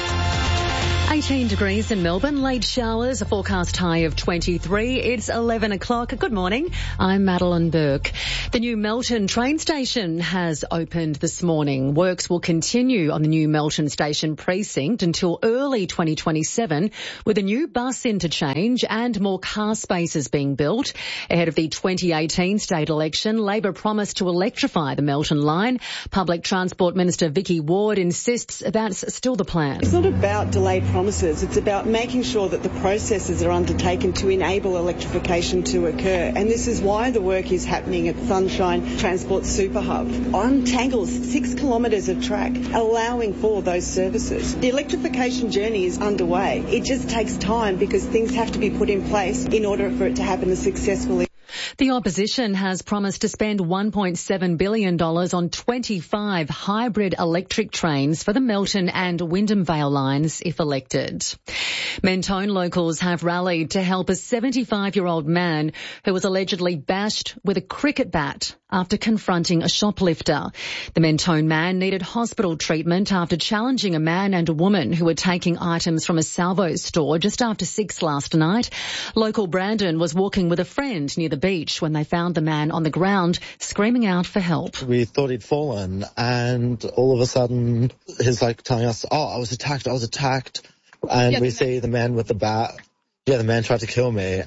eighteen degrees in Melbourne, late showers, a forecast high of twenty-three. It's eleven o'clock. Good morning. I'm Madeline Burke. The new Melton train station has opened this morning. Works will continue on the new Melton station precinct until early twenty twenty-seven, with a new bus interchange and more car spaces being built. Ahead of the twenty eighteen state election, Labor promised to electrify the Melton line. Public Transport Minister Vicky Ward insists that's still the plan. It's not about delayed promises. It's about making sure that the processes are undertaken to enable electrification to occur. And this is why the work is happening at Sunshine Transport Super Hub. Untangles six kilometres of track, allowing for those services. The electrification journey is underway. It just takes time because things have to be put in place in order for it to happen successfully. The opposition has promised to spend one point seven billion dollars on twenty-five hybrid electric trains for the Melton and Wyndham Vale lines if elected. Mentone locals have rallied to help a seventy-five-year-old man who was allegedly bashed with a cricket bat after confronting a shoplifter. The Mentone man needed hospital treatment after challenging a man and a woman who were taking items from a Salvo store just after six last night. Local Brandon was walking with a friend near the beach when they found the man on the ground screaming out for help. We thought he'd fallen, and all of a sudden he's like telling us, oh, I was attacked, I was attacked. And yeah, we see the man with the bat. Yeah, the man tried to kill me.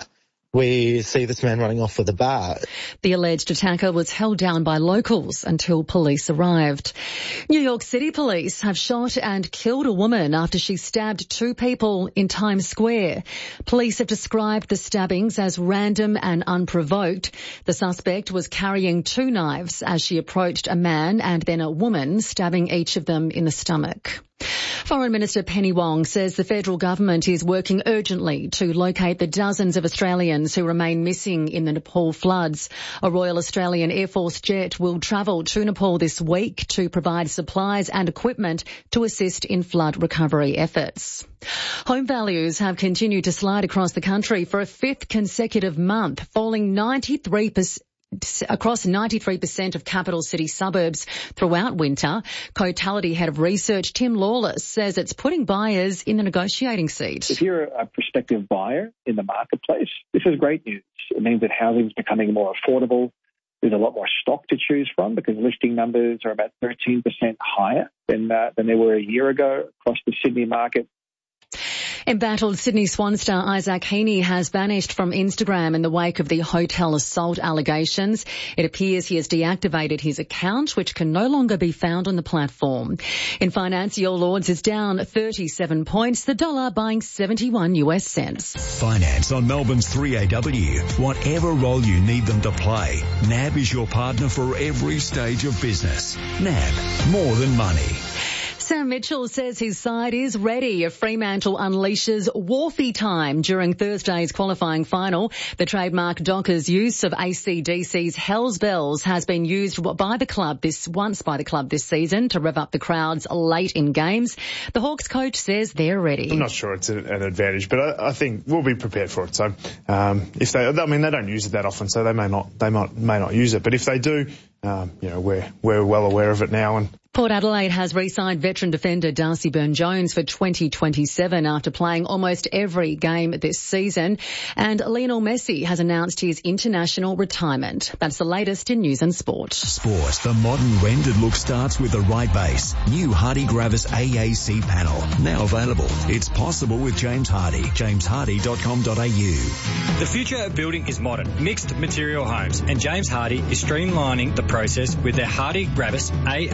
We see this man running off with a bat. The alleged attacker was held down by locals until police arrived. New York City police have shot and killed a woman after she stabbed two people in Times Square. Police have described the stabbings as random and unprovoked. The suspect was carrying two knives as she approached a man and then a woman, stabbing each of them in the stomach. Foreign Minister Penny Wong says the federal government is working urgently to locate the dozens of Australians who remain missing in the Nepal floods. A Royal Australian Air Force jet will travel to Nepal this week to provide supplies and equipment to assist in flood recovery efforts. Home values have continued to slide across the country for a fifth consecutive month, falling ninety-three percent. Across ninety-three percent of capital city suburbs throughout winter. Cotality Head of Research Tim Lawless says it's putting buyers in the negotiating seat. If you're a prospective buyer in the marketplace, this is great news. It means that housing is becoming more affordable. There's a lot more stock to choose from because listing numbers are about thirteen percent higher than, uh, than they were a year ago across the Sydney market. Embattled Sydney Swan star Isaac Heaney has vanished from Instagram in the wake of the hotel assault allegations. It appears he has deactivated his account, which can no longer be found on the platform. In finance, Your Lords is down thirty-seven points, the dollar buying seventy-one U S cents. Finance on Melbourne's three A W. Whatever role you need them to play, N A B is your partner for every stage of business. N A B, more than money. Sam Mitchell says his side is ready. Fremantle unleashes Wharfie time during Thursday's qualifying final. The trademark Dockers use of A C D C's Hells Bells has been used by the club this once by the club this season to rev up the crowds late in games. The Hawks coach says they're ready. I'm not sure it's an advantage, but I, I think we'll be prepared for it. So um, if they, I mean, they don't use it that often, so they may not, they might may not use it. But if they do, um, you know, we're we're well aware of it now. And Port Adelaide has re-signed veteran defender Darcy Byrne-Jones for twenty twenty-seven after playing almost every game this season. And Lionel Messi has announced his international retirement. That's the latest in news and sport. Sport. The modern rendered look starts with the right base. New Hardy Gravis A A C panel. Now available. It's possible with James Hardy. james hardy dot com dot a u. The future of building is modern, mixed material homes, and James Hardy is streamlining the process with their Hardy Gravis A A C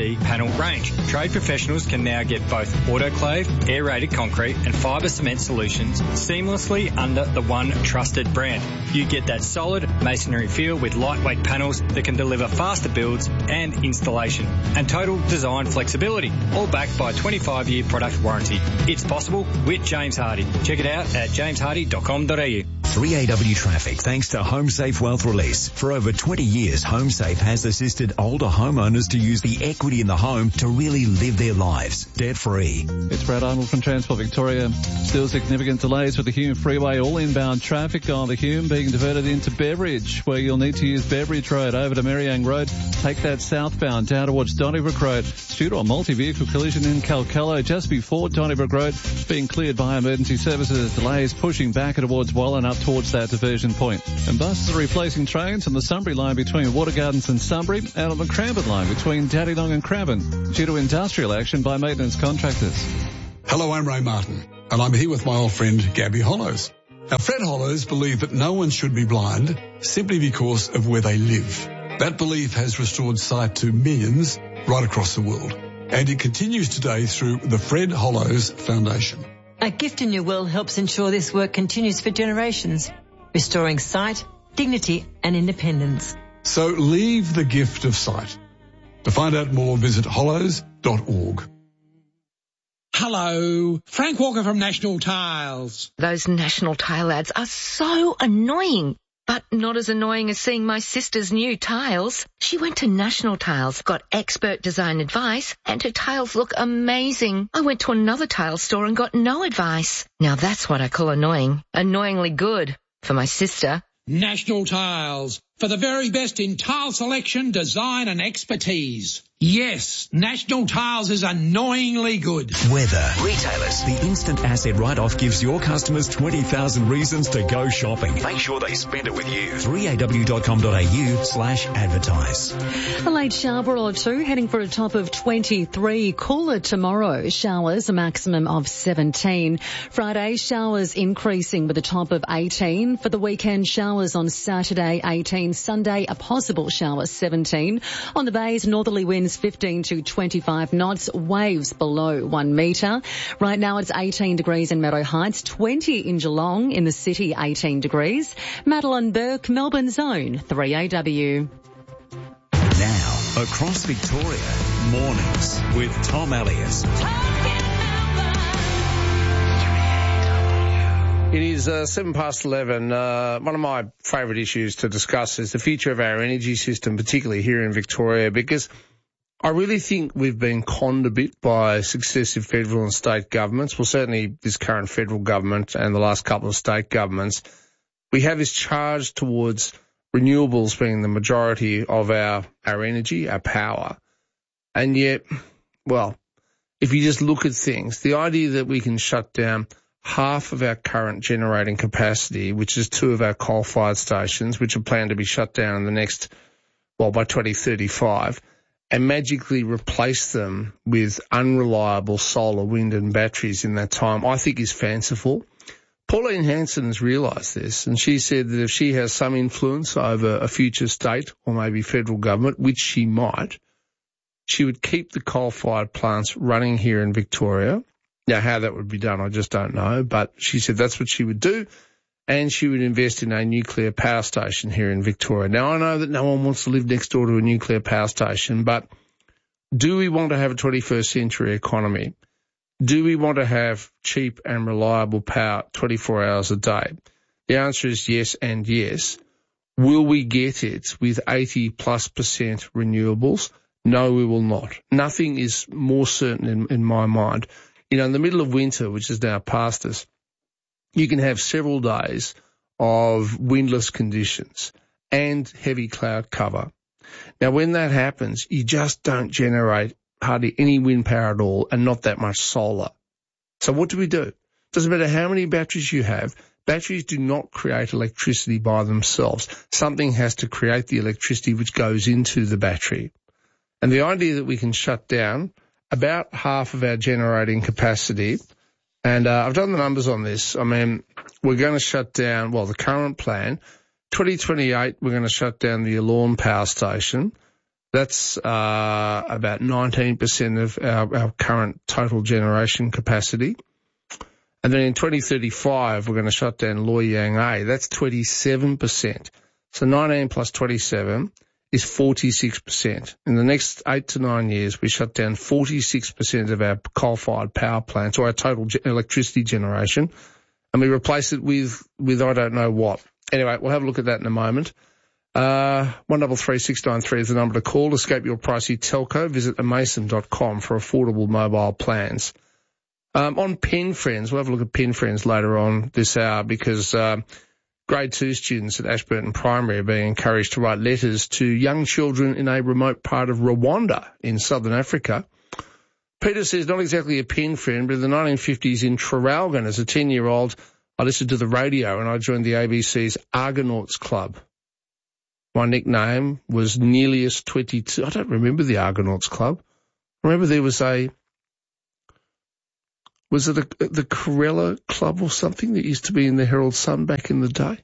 C panel range. Trade professionals can now get both autoclave, aerated concrete and fibre cement solutions seamlessly under the one trusted brand. You get that solid masonry feel with lightweight panels that can deliver faster builds and installation, and total design flexibility, all backed by a twenty-five year product warranty. It's possible with James Hardy. Check it out at james hardy dot com dot a u. three A W Traffic, thanks to HomeSafe Wealth Release. For over twenty years, HomeSafe has assisted older homeowners to use the equity in the home to really live their lives debt-free. It's Brad Arnold from Transport Victoria. Still significant delays with the Hume Freeway. All inbound traffic on the Hume being diverted into Beveridge, where you'll need to use Beveridge Road over to Merriang Road. Take that southbound down towards Donnybrook Road. Due to a multi-vehicle collision in Calcallo just before Donnybrook Road, being cleared by emergency services. Delays pushing back towards Wallen up towards that diversion point. And buses are replacing trains on the Sunbury line between Water Gardens and Sunbury, and on the Cranbourne line between Dandenong and Cranbourne, due to industrial action by maintenance contractors. Hello, I'm Ray Martin, and I'm here with my old friend Gabby Hollows. Now, Fred Hollows believe that no one should be blind simply because of where they live. That belief has restored sight to millions right across the world, and it continues today through the Fred Hollows Foundation. A gift in your will helps ensure this work continues for generations, restoring sight, dignity and independence. So leave the gift of sight. To find out more, visit hollows dot org. Hello, Frank Walker from National Tiles. Those National Tile ads are so annoying, but not as annoying as seeing my sister's new tiles. She went to National Tiles, got expert design advice, and her tiles look amazing. I went to another tile store and got no advice. Now that's what I call annoying. Annoyingly good for my sister. National Tiles, for the very best in tile selection, design and expertise. Yes, National Tiles is annoyingly good. Weather. Retailers. The instant asset write-off gives your customers twenty thousand reasons to go shopping. Make sure they spend it with you. three A W dot com dot a u slash advertise. A late shower or two, heading for a top of twenty-three. Cooler tomorrow. Showers, a maximum of seventeen. Friday, showers increasing with a top of eighteen. For the weekend, showers on Saturday, eighteen. Sunday, a possible shower, seventeen. On the bays, northerly winds fifteen to twenty-five knots, waves below one metre. Right now it's eighteen degrees in Meadow Heights, twenty in Geelong, in the city eighteen degrees. Madeline Burke, Melbourne Zone, three A W. Now, across Victoria, mornings with Tom Elliott. It is uh, seven past eleven. Uh, one of my favourite issues to discuss is the future of our energy system, particularly here in Victoria, because I really think we've been conned a bit by successive federal and state governments. Well, certainly this current federal government and the last couple of state governments. We have this charge towards renewables being the majority of our, our energy, our power. And yet, well, if you just look at things, the idea that we can shut down half of our current generating capacity, which is two of our coal-fired stations, which are planned to be shut down in the next, well, by twenty thirty-five, and magically replace them with unreliable solar, wind and batteries in that time, I think is fanciful. Pauline Hanson has realised this, and she said that if she has some influence over a future state or maybe federal government, which she might, she would keep the coal-fired plants running here in Victoria. Now, how that would be done, I just don't know, but she said that's what she would do, and she would invest in a nuclear power station here in Victoria. Now, I know that no one wants to live next door to a nuclear power station, but do we want to have a twenty-first century economy? Do we want to have cheap and reliable power twenty-four hours a day? The answer is yes and yes. Will we get it with eighty plus percent renewables? No, we will not. Nothing is more certain in, in my mind. You know, in the middle of winter, which is now past us, you can have several days of windless conditions and heavy cloud cover. Now, when that happens, you just don't generate hardly any wind power at all and not that much solar. So what do we do? Doesn't matter how many batteries you have, batteries do not create electricity by themselves. Something has to create the electricity which goes into the battery. And the idea that we can shut down about half of our generating capacity, and uh, I've done the numbers on this. I mean, we're going to shut down, well, the current plan, twenty twenty-eight, we're going to shut down the Alorn power station. That's uh, about nineteen percent of our, our current total generation capacity. And then in twenty thirty-five, we're going to shut down Loy Yang A. That's twenty-seven percent. So nineteen plus twenty-seven is forty-six percent. In the next eight to nine years, we shut down forty-six percent of our coal-fired power plants, or our total ge- electricity generation, and we replace it with, with I don't know what. Anyway, we'll have a look at that in a moment. Uh, one double three six nine three is the number to call. Escape your pricey telco. Visit amason dot com for affordable mobile plans. Um, on Pen Friends, we'll have a look at Pen Friends later on this hour because uh, grade two students at Ashburton Primary are being encouraged to write letters to young children in a remote part of Rwanda in southern Africa. Peter says, not exactly a pen friend, but in the nineteen fifties in Traralgon as a ten-year-old, I listened to the radio and I joined the A B C's Argonauts Club. My nickname was Neelius twenty-two. I don't remember the Argonauts Club. I remember there was a, was it a, the Corella Club or something that used to be in the Herald Sun back in the day?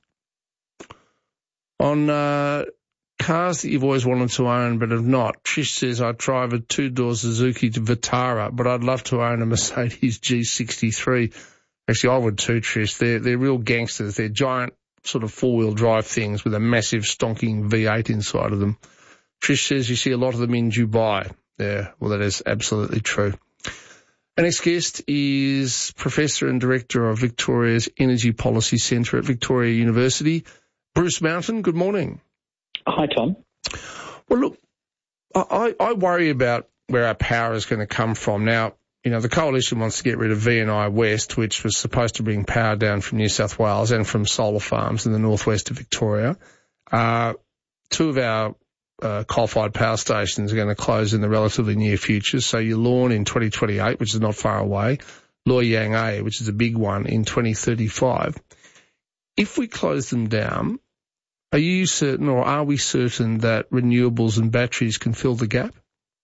On uh, cars that you've always wanted to own but have not, Trish says, I drive a two-door Suzuki to Vitara, but I'd love to own a Mercedes G sixty-three. Actually, I would too, Trish. They're, they're real gangsters. They're giant sort of four-wheel drive things with a massive stonking V eight inside of them. Trish says you see a lot of them in Dubai. Yeah, well, that is absolutely true. Our next guest is Professor and Director of Victoria's Energy Policy Centre at Victoria University, Bruce Mountain. Good morning. Hi, Tom. Well, look, I, I worry about where our power is going to come from. Now, you know, the Coalition wants to get rid of V and I West, which was supposed to bring power down from New South Wales and from solar farms in the northwest of Victoria. Uh, two of our uh, coal-fired power stations are going to close in the relatively near future. So your Lorne in twenty twenty-eight, which is not far away, Loy Yang A, which is a big one, in twenty thirty-five. If we close them down, are you certain or are we certain that renewables and batteries can fill the gap?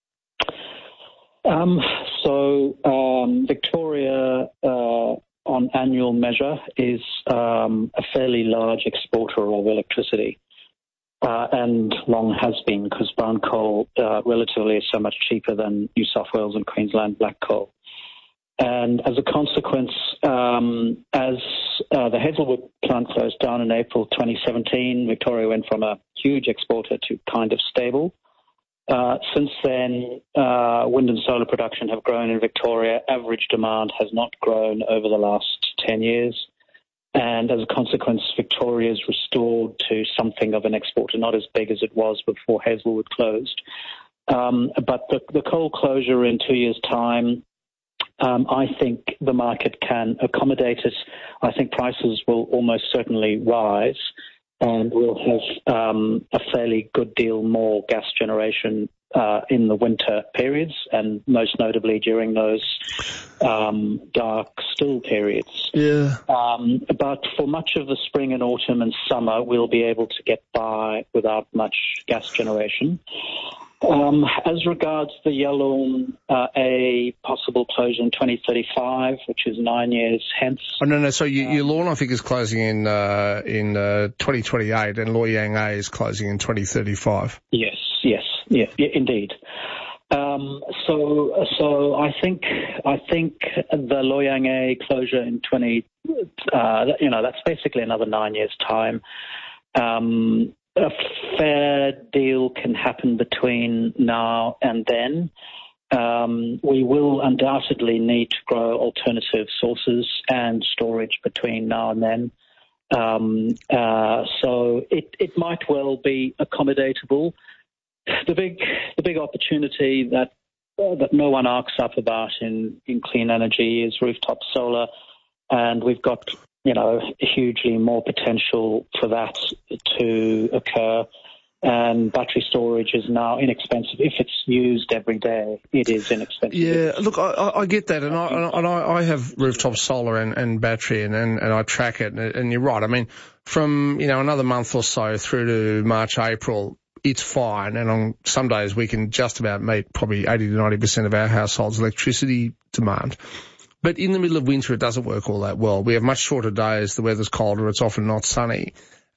Um, so um, Victoria, uh, on annual measure, is um, a fairly large exporter of electricity, uh, and long has been, because brown coal uh, relatively is so much cheaper than New South Wales and Queensland black coal. And as a consequence, um, as uh, the Hazelwood plant closed down in April twenty seventeen, Victoria went from a huge exporter to kind of stable. Uh, since then, uh, wind and solar production have grown in Victoria. Average demand has not grown over the last ten years. And as a consequence, Victoria is restored to something of an exporter, not as big as it was before Hazelwood closed. Um, but the, the coal closure in two years' time, um, I think the market can accommodate it. I think prices will almost certainly rise. And we'll have um, a fairly good deal more gas generation uh, in the winter periods, and most notably during those um, dark, still periods. Yeah. Um, but for much of the spring and autumn and summer, we'll be able to get by without much gas generation. Um, as regards the Yallourn, uh, a possible closure in twenty thirty-five, which is nine years hence. Oh, no, no, so you, your Yallourn, I think, is closing in uh, in uh, twenty twenty-eight, and Loy Yang A is closing in twenty thirty-five. Yes, yes, yeah, yeah indeed. Um, so, so I think I think the Loy Yang A closure in twenty, uh, you know, that's basically another nine years' time. Um, A fair deal can happen between now and then. Um, we will undoubtedly need to grow alternative sources and storage between now and then. Um, uh, so it, it might well be accommodatable. The big the big opportunity that uh, that no one arcs up about in, in clean energy is rooftop solar, and we've got, you know, hugely more potential for that to occur. And battery storage is now inexpensive. If it's used every day, it is inexpensive. Yeah, look, I, I get that, and I and I, I have rooftop solar and, and battery, and, and, and I track it, and, and you're right. I mean, from, you know, another month or so through to March, April, it's fine, and on some days we can just about meet probably eighty to ninety percent of our household's electricity demand. But in the middle of winter, it doesn't work all that well. We have much shorter days, the weather's colder, it's often not sunny.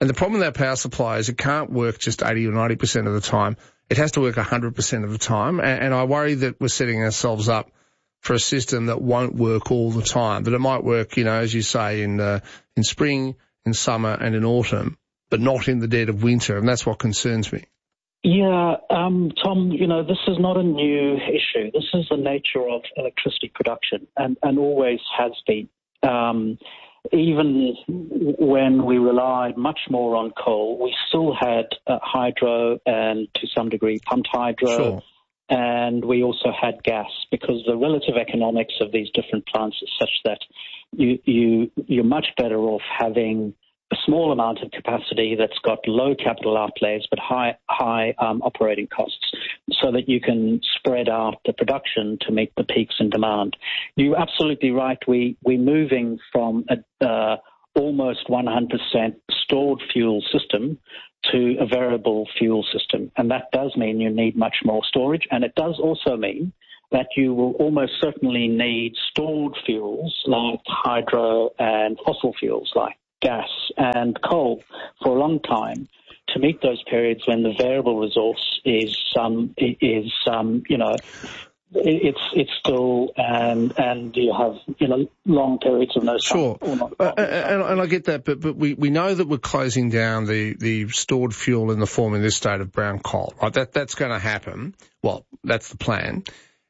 And the problem with our power supply is it can't work just eighty or ninety percent of the time. It has to work one hundred percent of the time. And, and I worry that we're setting ourselves up for a system that won't work all the time, that it might work, you know, as you say, in uh, in spring, in summer and in autumn, but not in the dead of winter. And that's what concerns me. Yeah, um, Tom, you know, this is not a new issue. This is the nature of electricity production and, and always has been. Um, even when we relied much more on coal, we still had uh, hydro and, to some degree, pumped hydro. Sure. And we also had gas, because the relative economics of these different plants is such that you, you, you're much better off having a small amount of capacity that's got low capital outlays but high high um, operating costs, so that you can spread out the production to meet the peaks in demand. You're absolutely right. We, we're moving from a uh, almost one hundred percent stored fuel system to a variable fuel system, and that does mean you need much more storage, and it does also mean that you will almost certainly need stored fuels like hydro and fossil fuels like gas and coal for a long time to meet those periods when the variable resource is um, is um, you know it's it's still and and you have you know long periods of no sun. Sure, or not, uh, and, and I get that, but but we, we know that we're closing down the, the stored fuel in the form in this state of brown coal. Right, that that's going to happen. Well, that's the plan.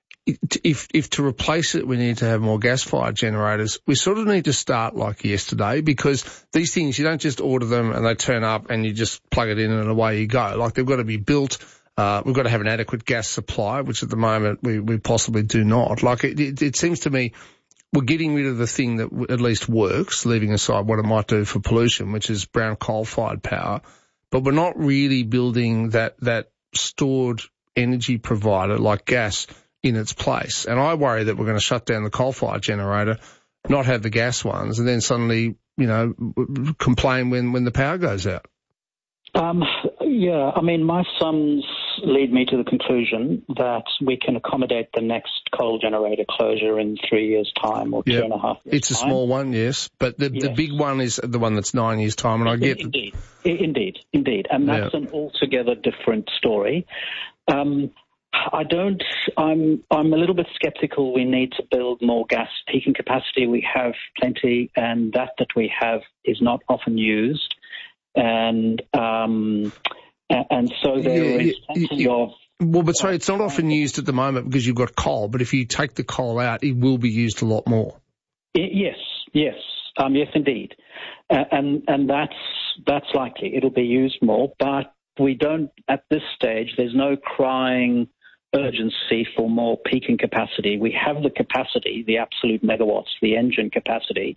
If if to replace it we need to have more gas-fired generators, we sort of need to start like yesterday, because these things, you don't just order them and they turn up and you just plug it in and away you go. Like, they've got to be built. Uh, we've got to have an adequate gas supply, which at the moment we, we possibly do not. Like, it, it, it seems to me we're getting rid of the thing that w- at least works, leaving aside what it might do for pollution, which is brown coal-fired power. But we're not really building that, that stored energy provider like gas in its place. And I worry that we're going to shut down the coal-fired generator, not have the gas ones, and then suddenly, you know, complain when, when the power goes out. Um, yeah, I mean, my sums lead me to the conclusion that we can accommodate the next coal generator closure in three years' time or two Yep. and a half years' It's a time. small one, yes, but the, Yes. the big one is the one that's nine years' time, and I get Indeed, indeed, indeed. And that's Yeah. an altogether different story. Um, I don't, I'm, I'm a little bit skeptical we need to build more gas peaking capacity. We have plenty, and that that we have is not often used. And, um, a- and so there Yeah, is yeah, plenty yeah. of, Well, but sorry, it's not often used at the moment because you've got coal, but if you take the coal out, it will be used a lot more. I- yes, yes, um, yes, indeed. Uh, and, and that's, that's likely. It'll be used more, but we don't, at this stage, there's no crying urgency for more peaking capacity. We have the capacity, the absolute megawatts, the engine capacity,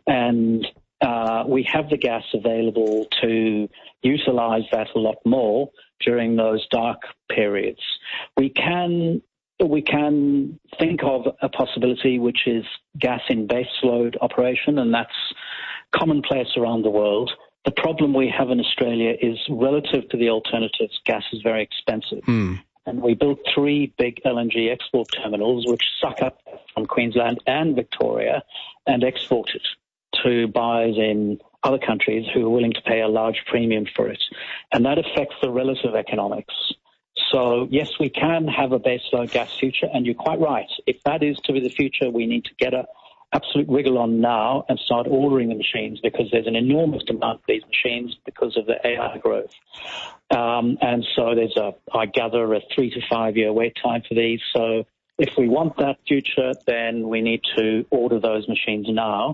and uh, we have the gas available to utilize that a lot more during those dark periods. We can we can think of a possibility which is gas in baseload operation, and that's commonplace around the world. The problem we have in Australia is, relative to the alternatives, gas is very expensive. Mm. And we built three big L N G export terminals which suck up from Queensland and Victoria and export it to buyers in other countries who are willing to pay a large premium for it. And that affects the relative economics. So, yes, we can have a baseload gas future, and you're quite right. If that is to be the future, we need to get a absolute wiggle on now and start ordering the machines, because there's an enormous demand for these machines because of the A I growth. Um, and so there's a, I gather, a three to five year wait time for these. So if we want that future, then we need to order those machines now.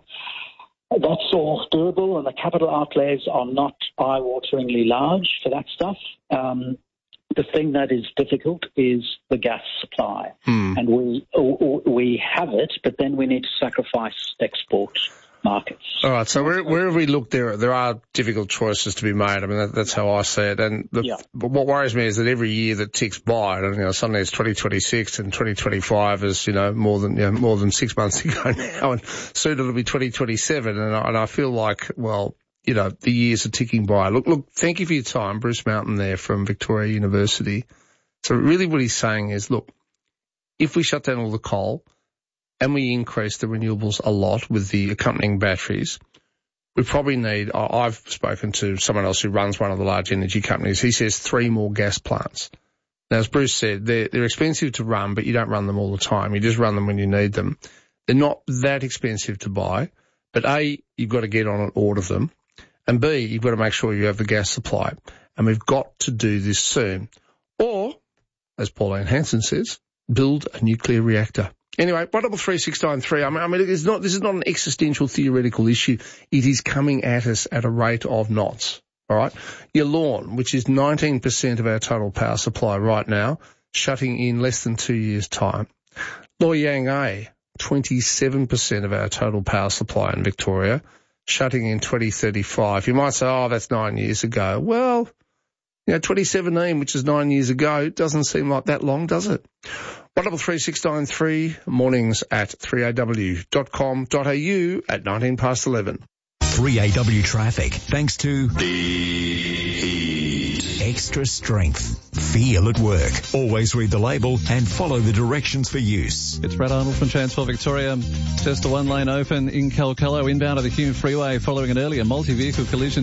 That's all doable, and the capital outlays are not eye-wateringly large for that stuff. Um, the thing that is difficult is the gas supply, Hmm. and we we have it, but then we need to sacrifice export markets. All right, so where, wherever we look, there there are difficult choices to be made. I mean, that, that's how I see it. And the, Yeah. but what worries me is that every year that ticks by, and you know, suddenly it's twenty twenty-six and twenty twenty-five is, you know, more than you know, more than six months ago now, and soon it'll be twenty twenty-seven. And I, and I feel like, well, you know, the years are ticking by. Look, look, thank you for your time, Bruce Mountain there from Victoria University. So really, what he's saying is, look, if we shut down all the coal and we increase the renewables a lot with the accompanying batteries, we probably need, I've spoken to someone else who runs one of the large energy companies. He says three more gas plants. Now, as Bruce said, they're, they're expensive to run, but you don't run them all the time. You just run them when you need them. They're not that expensive to buy, but A, you've got to get on and order them, and B, you've got to make sure you have the gas supply. And we've got to do this soon. Or, as Pauline Hanson says, build a nuclear reactor. Anyway, one double three six nine three. I mean, I mean, it's not, this is not an existential theoretical issue. It is coming at us at a rate of knots. All right. Your lawn, which is nineteen percent of our total power supply right now, shutting in less than two years' time. Loy Yang A, twenty-seven percent of our total power supply in Victoria, shutting in twenty thirty-five. You might say, oh, that's nine years ago. Well, you know, twenty seventeen, which is nine years ago, doesn't seem like that long, does it? one double three six nine three, mornings at three a w dot com dot a u at nineteen past eleven. three A W traffic, thanks to Extra Strength. Feel at work. Always read the label and follow the directions for use. It's Brad Arnold from Transport Victoria. Just a one lane open in Calcolo inbound of the Hume Freeway following an earlier multi-vehicle collision.